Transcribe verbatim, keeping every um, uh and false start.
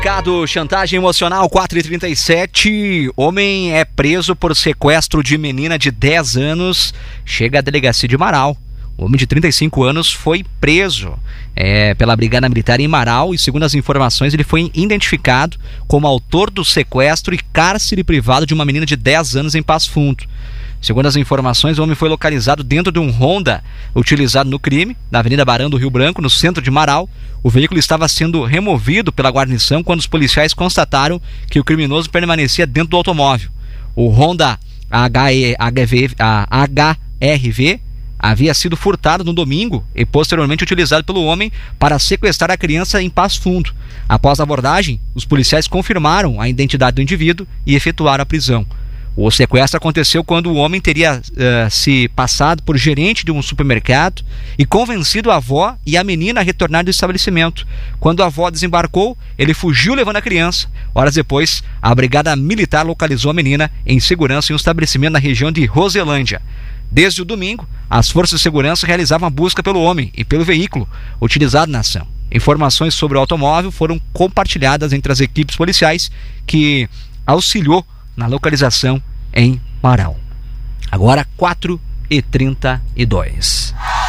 Cado, chantagem emocional, quatro e trinta e sete. Homem é preso por sequestro de menina de dez anos. Chega à delegacia de Marau. O homem de trinta e cinco anos foi preso é, pela Brigada Militar em Marau e, segundo as informações, ele foi identificado como autor do sequestro e cárcere privado de uma menina de dez anos em Passo Fundo. Segundo as informações, o homem foi localizado dentro de um Honda utilizado no crime, na Avenida Barão do Rio Branco, no centro de Marau. O veículo estava sendo removido pela guarnição quando os policiais constataram que o criminoso permanecia dentro do automóvel. O Honda H R V havia sido furtado no domingo e posteriormente utilizado pelo homem para sequestrar a criança em Passo Fundo. Após a abordagem, os policiais confirmaram a identidade do indivíduo e efetuaram a prisão. O sequestro aconteceu quando o homem teria uh, se passado por gerente de um supermercado e convencido a avó e a menina a retornar do estabelecimento. Quando a avó desembarcou, ele fugiu levando a criança. Horas depois, a Brigada Militar localizou a menina em segurança em um estabelecimento na região de Roselândia. Desde o domingo, as forças de segurança realizavam a busca pelo homem e pelo veículo utilizado na ação. Informações sobre o automóvel foram compartilhadas entre as equipes policiais que auxiliou na localização em Marau. Agora quatro e trinta e dois.